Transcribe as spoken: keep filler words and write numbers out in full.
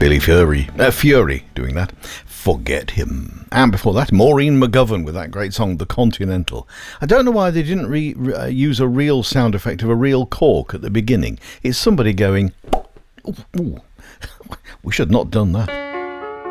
Billy Fury, uh, Fury doing that. Forget Him. And before that, Maureen McGovern with that great song, The Continental. I don't know why they didn't re- re- uh, use a real sound effect of a real cork at the beginning. It's somebody going, ooh, ooh. We should not have done that.